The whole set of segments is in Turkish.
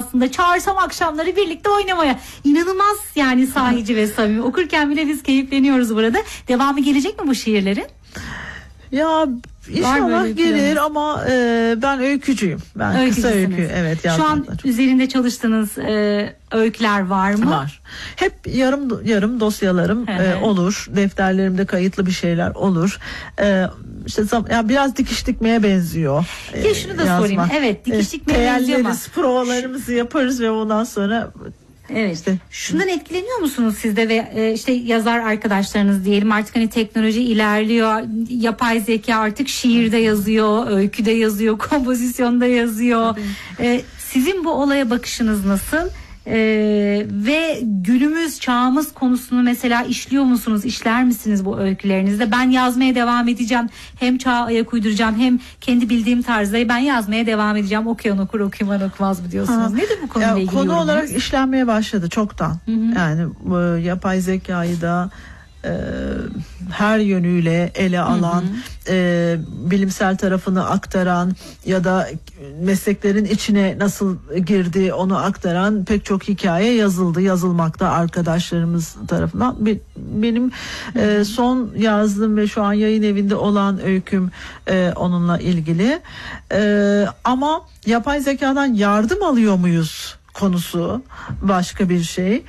aslında. Çağırsam akşamları birlikte oynamaya. İnanılmaz yani sahici ve samimi. Okurken bile biz keyifleniyoruz burada. Devamı gelecek mi bu şiirlerin? Ya İnşallah gelir ama ben öykücüyüm. Ben kısa öykü Şu an üzerinde çalıştığınız öyküler var mı? Var. Hep yarım dosyalarım olur. Defterlerimde kayıtlı bir şeyler olur. İşte yani biraz dikiş dikmeye benziyor. Ya şunu da sorayım. Evet, dikiş dikmeye benziyor ama provalarımızı yaparız ve ondan sonra evet. İşte. Şundan etkileniyor musunuz siz de ve işte yazar arkadaşlarınız diyelim, artık hani teknoloji ilerliyor, yapay zeka artık şiirde yazıyor, öyküde yazıyor, kompozisyonda yazıyor. Sizin bu olaya bakışınız nasıl? Ve günümüz çağımız konusunu mesela işliyor musunuz, işler misiniz bu öykülerinizde? Ben yazmaya devam edeceğim, hem çağa ayak uyduracağım hem kendi bildiğim tarzda ben yazmaya devam edeceğim, okuyan okur, okuyan okumaz mı diyorsunuz? Nedir bu konuyla ilgili konu yorumunuz? olarak işlenmeye başladı çoktan. Yani yapay zekayı da her yönüyle ele alan, bilimsel tarafını aktaran ya da mesleklerin içine nasıl girdi onu aktaran pek çok hikaye yazılmakta arkadaşlarımız tarafından. Benim son yazdığım ve şu an yayın evinde olan öyküm onunla ilgili. Ama yapay zekadan yardım alıyor muyuz konusu başka bir şey.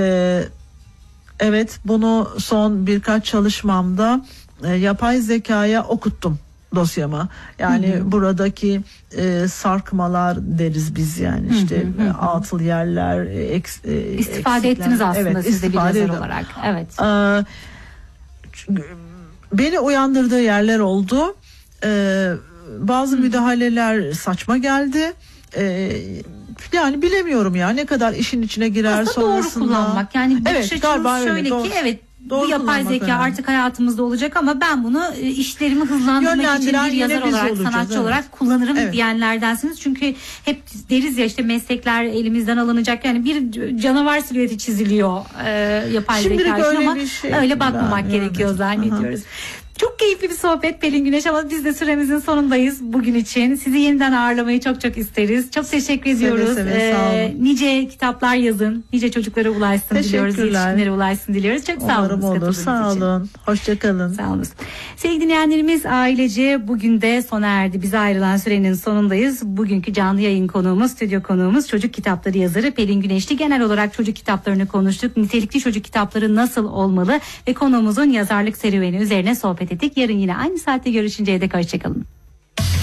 Evet, bunu son birkaç çalışmamda yapay zekaya okuttum dosyamı. Yani buradaki sarkmalar deriz biz, yani işte atıl yerler, istifade ettiniz aslında siz de bir yazar olarak. Evet. Beni uyandırdığı yerler oldu. Bazı müdahaleler saçma geldi. Yani bilemiyorum ya, ne kadar işin içine girer aslında sonrasında. Doğru kullanmak. Yani bakış açınız şöyle ki bu yapay zeka önemli. Artık hayatımızda olacak ama ben bunu işlerimi hızlandırmak için bir yazar olarak, sanatçı olarak kullanırım diyenlerdensiniz. Çünkü hep deriz ya, işte meslekler elimizden alınacak. Yani bir canavar silüeti çiziliyor yapay zeka ama öyle bakmamak gerekiyor zannediyoruz. Çok keyifli bir sohbet Pelin Güneş, ama biz de süremizin sonundayız bugün için. Sizi yeniden ağırlamayı çok çok isteriz. Çok teşekkür ediyoruz. Nice kitaplar yazın, nice çocuklara ulaşsın diliyoruz, yetişkinlere ulaşsın diliyoruz. Çok sağ olun. Olur. Sağ olun. Hoşçakalın. Sağ olun. Sevgili dinleyenlerimiz, ailece bugün de sona erdi. Bize ayrılan sürenin sonundayız. Bugünkü canlı yayın konuğumuz, stüdyo konuğumuz çocuk kitapları yazarı Pelin Güneş'ti. Genel olarak çocuk kitaplarını konuştuk. Nitelikli çocuk kitapları nasıl olmalı ve konuğumuzun yazarlık serüveni üzerine sohbet ettik. Yarın yine aynı saatte görüşünceye dek hoşçakalın.